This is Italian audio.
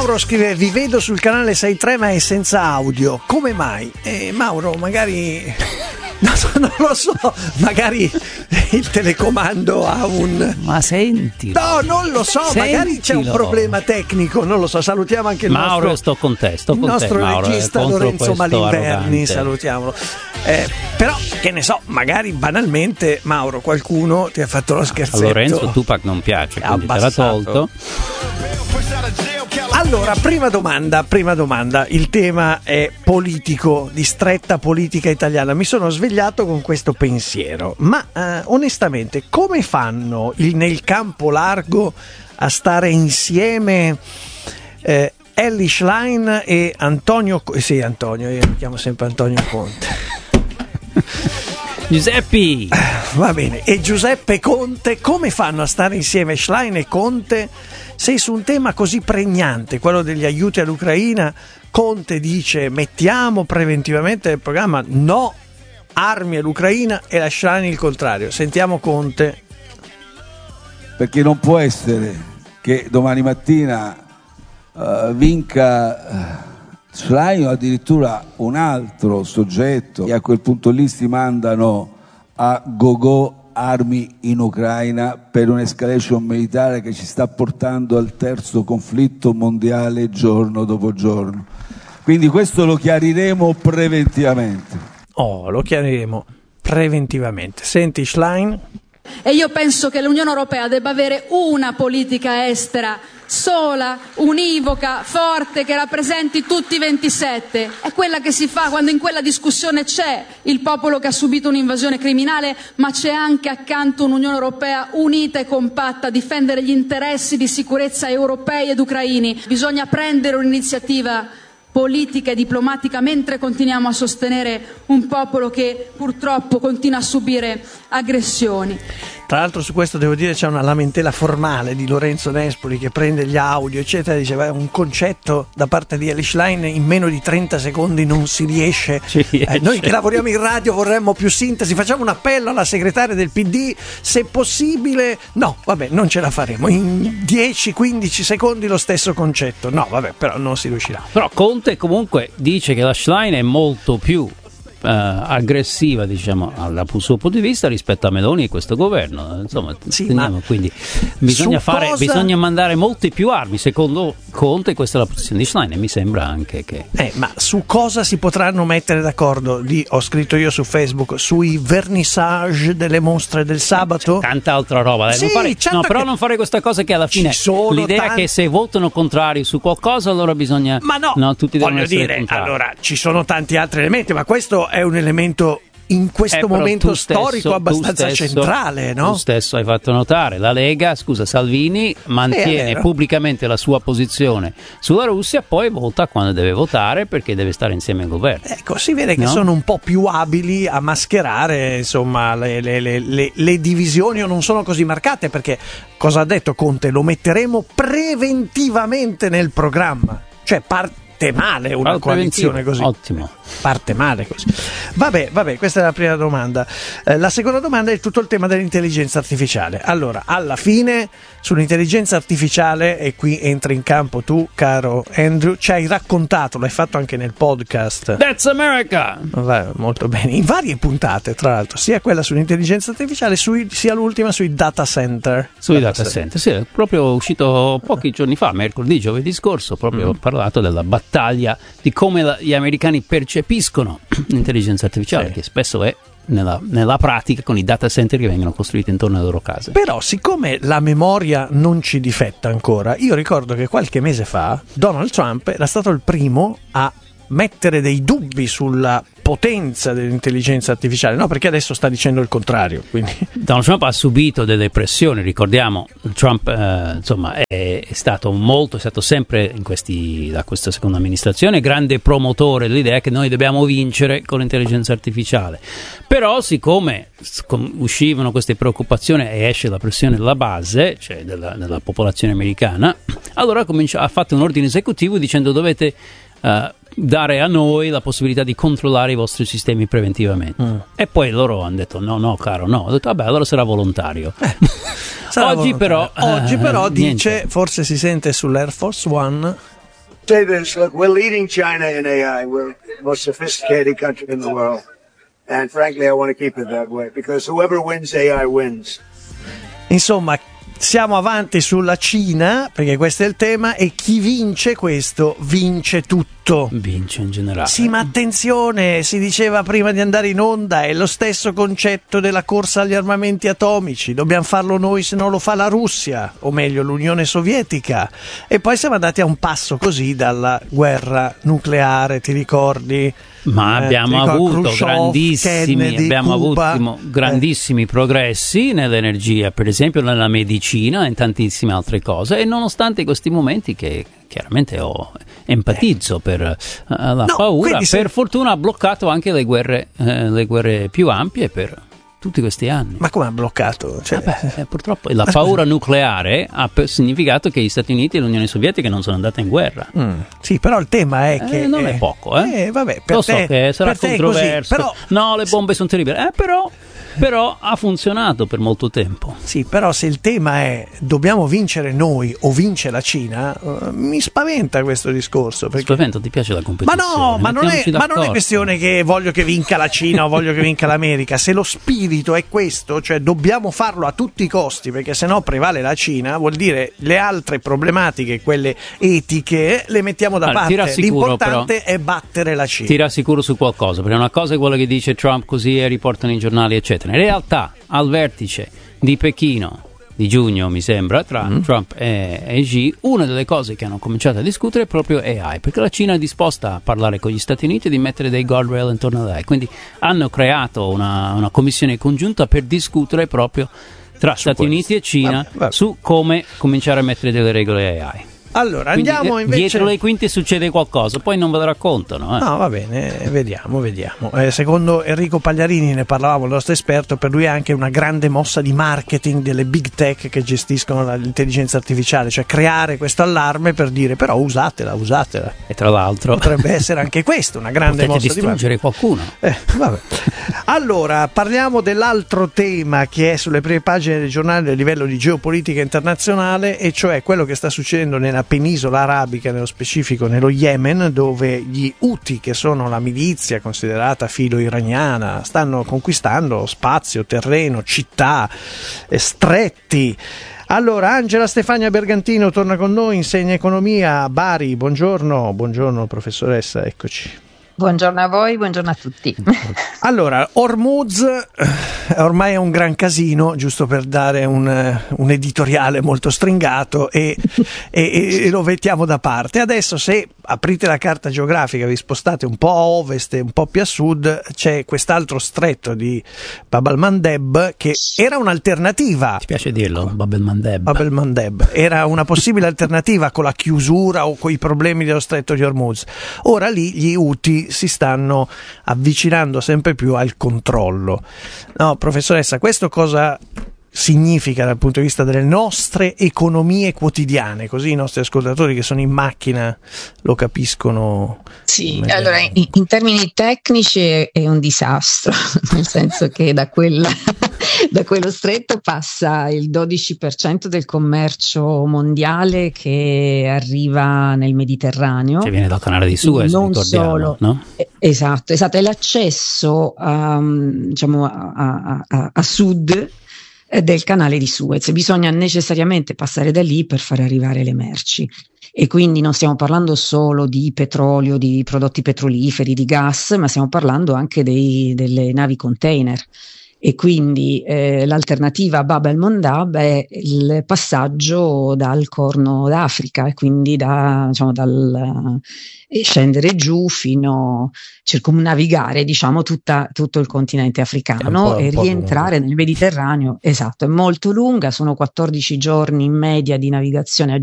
Mauro scrive: vi vedo sul canale 63 ma è senza audio, come mai? Mauro, magari non lo so, magari il telecomando ha un... Ma senti, no, non lo so, magari c'è un problema tecnico, non lo so. Salutiamo anche il Mauro, nostro Mauro, regista Lorenzo Malinverni, salutiamolo. Però che ne so, magari banalmente, Mauro, qualcuno ti ha fatto lo scherzetto. A Lorenzo Tupac non piace, quindi te l'ha tolto. Allora, prima domanda, il tema è politico, di stretta politica italiana. Mi sono svegliato con questo pensiero, ma onestamente come fanno nel campo largo a stare insieme Elly Schlein e Antonio, io mi chiamo sempre Antonio Conte. Giuseppe! Va bene, e Giuseppe Conte, come fanno a stare insieme Schlein e Conte se su un tema così pregnante, quello degli aiuti all'Ucraina, Conte dice mettiamo preventivamente nel programma no armi all'Ucraina e la Schlein il contrario? Sentiamo Conte. Perché non può essere che domani mattina vinca Schlein o addirittura un altro soggetto e a quel punto lì si mandano a go-go armi in Ucraina per un'escalation militare che ci sta portando al terzo conflitto mondiale giorno dopo giorno. Quindi questo lo chiariremo preventivamente. Lo chiariremo preventivamente. Senti Schlein. E io penso che l'Unione Europea debba avere una politica estera sola, univoca, forte, che rappresenti tutti i 27. È quella che si fa quando in quella discussione c'è il popolo che ha subito un'invasione criminale, ma c'è anche accanto un'Unione Europea unita e compatta a difendere gli interessi di sicurezza europei ed ucraini. Bisogna prendere un'iniziativa politica e diplomatica mentre continuiamo a sostenere un popolo che purtroppo continua a subire aggressioni. Tra l'altro su questo devo dire c'è una lamentela formale di Lorenzo Nespoli che prende gli audio eccetera, dice un concetto da parte di Elly Schlein in meno di 30 secondi non si riesce. Noi che lavoriamo in radio vorremmo più sintesi, facciamo un appello alla segretaria del PD, se possibile non ce la faremo in 10-15 secondi lo stesso concetto, però non si riuscirà. Però Conte comunque dice che la Schlein è molto più aggressiva, diciamo, dal suo punto di vista rispetto a Meloni e questo governo. Insomma, quindi bisogna mandare molte più armi. Secondo Conte questa è la posizione di Schlein e mi sembra anche che ma su cosa si potranno mettere d'accordo? Ho scritto io su Facebook sui vernissage delle mostre del sabato. C'è tanta altra roba, però non fare questa cosa che alla fine l'idea che se votano contrari su qualcosa allora bisogna tutti devono essere contrari. Allora ci sono tanti altri elementi, ma questo è un elemento in questo momento storico abbastanza centrale, no? Tu stesso hai fatto notare, la Lega, Salvini mantiene pubblicamente la sua posizione sulla Russia, poi vota quando deve votare perché deve stare insieme al governo. Ecco, si vede che sono un po' più abili a mascherare, insomma, le divisioni, o non sono così marcate, perché cosa ha detto Conte? Lo metteremo preventivamente nel programma, cioè parte male una coalizione così. Ottimo. Parte male così. Vabbè, questa è la prima domanda. La seconda domanda è tutto il tema dell'intelligenza artificiale. Allora, alla fine sull'intelligenza artificiale, e qui entri in campo tu, caro Andrew, ci hai raccontato, l'hai fatto anche nel podcast That's America. Molto bene, in varie puntate, tra l'altro, sia quella sull'intelligenza artificiale sia l'ultima sui data center. Sui data center, sì, è proprio uscito pochi giorni fa, mercoledì, giovedì scorso, proprio ho parlato della battaglia di come gli americani percepiscono l'intelligenza artificiale, che spesso è nella pratica con i data center che vengono costruiti intorno alle loro case. Però siccome la memoria non ci difetta ancora, io ricordo che qualche mese fa Donald Trump era stato il primo a mettere dei dubbi sulla potenza dell'intelligenza artificiale, no? Perché adesso sta dicendo il contrario. Quindi Donald Trump ha subito delle pressioni, ricordiamo, Trump è stato sempre da questa seconda amministrazione grande promotore dell'idea che noi dobbiamo vincere con l'intelligenza artificiale. Però siccome uscivano queste preoccupazioni e esce la pressione della base, cioè della popolazione americana, allora ha fatto un ordine esecutivo dicendo dovete dare a noi la possibilità di controllare i vostri sistemi preventivamente. E poi loro hanno detto no caro, no. Ho detto vabbè, allora sarà volontario. Oggi però dice, forse si sente sull'Air Force One say this, look, we're leading China in AI. We're the most sophisticated country in the world. And frankly, I want to keep it that way, because whoever wins AI wins. Insomma, siamo avanti sulla Cina, perché questo è il tema, e chi vince questo vince tutto. Vince in generale. Sì, ma attenzione, si diceva prima di andare in onda, è lo stesso concetto della corsa agli armamenti atomici. Dobbiamo farlo noi, se no lo fa la Russia, o meglio l'Unione Sovietica. E poi siamo andati a un passo così dalla guerra nucleare, ti ricordi? Ma abbiamo avuto grandissimi progressi nell'energia, per esempio nella medicina e in tantissime altre cose, e nonostante questi momenti che chiaramente empatizzo per la paura, per fortuna ha bloccato anche le guerre più ampie per tutti questi anni. Ma come ha bloccato? Purtroppo la paura nucleare ha significato che gli Stati Uniti e l'Unione Sovietica non sono andate in guerra. Sì, però il tema è che non è poco, vabbè, lo so che sarà controverso, così, no, le bombe sono terribili, però ha funzionato per molto tempo. Sì, però se il tema è dobbiamo vincere noi o vince la Cina, mi spaventa questo discorso. Perché... Spaventa, ti piace la competizione? Ma no, ma non è questione che voglio che vinca la Cina o voglio che vinca l'America. Se lo spirito è questo, cioè dobbiamo farlo a tutti i costi, perché sennò prevale la Cina, vuol dire le altre problematiche, quelle etiche, le mettiamo da parte. L'importante è battere la Cina. Ti rassicuro su qualcosa, perché una cosa è quello che dice Trump così e riportano i giornali, eccetera. In realtà al vertice di Pechino di giugno, mi sembra, tra Trump e Xi, una delle cose che hanno cominciato a discutere è proprio AI, perché la Cina è disposta a parlare con gli Stati Uniti e di mettere dei guardrail intorno ad AI, quindi hanno creato una commissione congiunta per discutere proprio tra Stati Uniti e Cina su come cominciare a mettere delle regole AI. Allora, quindi, andiamo invece... dietro le quinte succede qualcosa, poi non ve lo raccontano. No, va bene, vediamo. Secondo Enrico Pagliarini, ne parlavamo, il nostro esperto, per lui è anche una grande mossa di marketing delle big tech che gestiscono l'intelligenza artificiale, cioè creare questo allarme per dire però usatela. E tra l'altro potrebbe essere anche questo una grande mossa di distruggere qualcuno. Vabbè. Allora, parliamo dell'altro tema che è sulle prime pagine dei giornali a livello di geopolitica internazionale, e cioè quello che sta succedendo nella penisola arabica, nello specifico nello Yemen, dove gli Houthi, che sono la milizia considerata filo-iraniana, stanno conquistando spazio, terreno, città, stretti. Allora, Angela Stefania Bergantino torna con noi, insegna economia a Bari. Buongiorno professoressa, eccoci. Buongiorno a voi, buongiorno a tutti. Allora, Hormuz ormai è un gran casino, giusto per dare un editoriale molto stringato, e lo mettiamo da parte. Adesso, se aprite la carta geografica, vi spostate un po' a ovest e un po' più a sud, c'è quest'altro stretto di Bab el-Mandeb, che era un'alternativa. Ti piace dirlo? Bab el-Mandeb. Bab el-Mandeb era una possibile alternativa con la chiusura o con i problemi dello stretto di Hormuz. Ora lì gli Houthi si stanno avvicinando sempre più al controllo. No, professoressa, questo cosa significa dal punto di vista delle nostre economie quotidiane, così i nostri ascoltatori che sono in macchina lo capiscono? Sì, allora in termini tecnici è un disastro, nel senso che da quello stretto passa il 12% del commercio mondiale che arriva nel Mediterraneo, che viene dal canale di Suez, non ricordiamo, solo, no? Esatto, è l'accesso a sud del canale di Suez. Bisogna necessariamente passare da lì per far arrivare le merci, e quindi non stiamo parlando solo di petrolio, di prodotti petroliferi, di gas, ma stiamo parlando anche delle navi container. E quindi l'alternativa a Bab el-Mandeb è il passaggio dal Corno d'Africa, e quindi scendere giù fino circumnavigare tutto il continente africano e rientrare nel Mediterraneo. Esatto, è molto lunga, sono 14 giorni in media di navigazione a